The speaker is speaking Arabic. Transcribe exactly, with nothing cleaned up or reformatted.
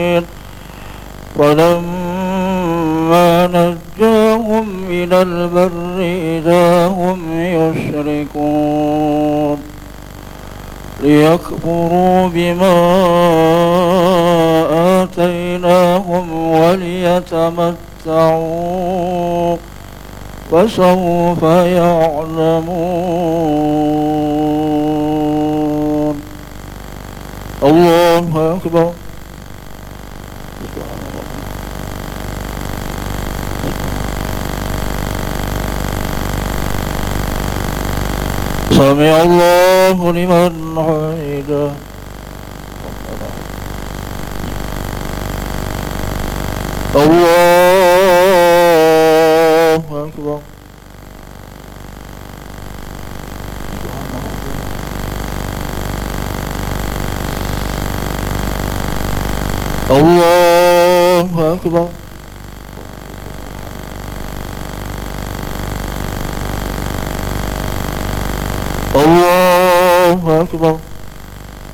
فلما نجاهم إلى البر إذا هم يشركون ليكفروا بما آتيناهم وليتمتعوا فسوف يعلمون. الله أكبر. سمع الله لمن حمده. الله أكبر. الله أكبر. الله أكبر.